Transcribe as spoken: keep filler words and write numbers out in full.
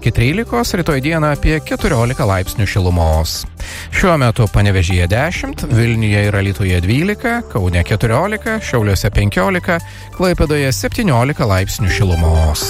iki trylikos, rytoj dieną apie keturiolika laipsnių šilumos. Šiuo metu Panevėžyje dešimt, Vilniuje ir Alytuje dvylika, Kaune keturiolika, Šiauliuose penkiolika, Klaipėdoje septyniolika laipsnių šilumos.